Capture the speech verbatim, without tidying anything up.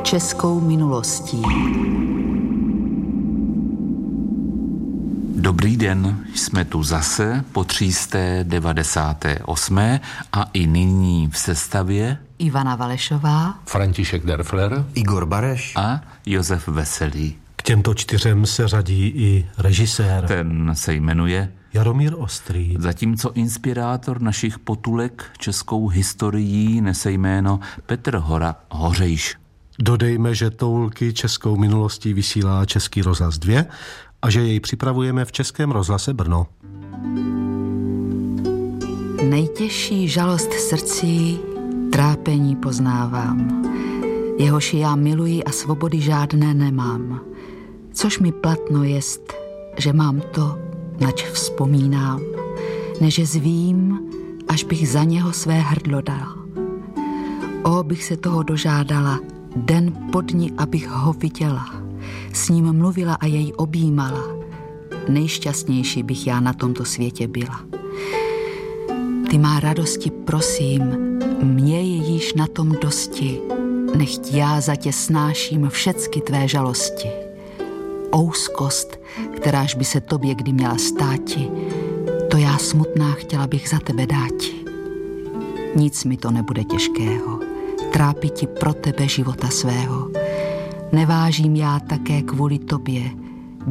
českou minulostí. Dobrý den, jsme tu zase po tři sta devadesáté osmé a i nyní v sestavě Ivana Valešová, František Derfler, Igor Bareš a Josef Veselý. K těmto čtyřem se řadí i režisér. Ten se jmenuje Jaromír Ostrý. Zatímco inspirátor našich potulek českou historií nese jméno Petr Hora Hořejš. Dodejme, že toulky českou minulostí vysílá Český rozhlas dva a že jej připravujeme v Českém rozhlase Brno. Nejtěžší žalost srdcí trápení poznávám. Jehož já miluji a svobody žádné nemám. Což mi platno jest, že mám to, nač vzpomínám, neže zvím, až bych za něho své hrdlo dal. O, bych se toho dožádala, den po dni, abych ho viděla, s ním mluvila a jej objímala. Nejšťastnější bych já na tomto světě byla. Ty má radosti, prosím, mě je již na tom dosti, nechť já za tě snáším všecky tvé žalosti. Ouskost, kteráž by se tobě kdy měla státi, to já smutná chtěla bych za tebe dáti. Nic mi to nebude těžkého, trápit ti pro tebe života svého. Nevážím já také kvůli tobě,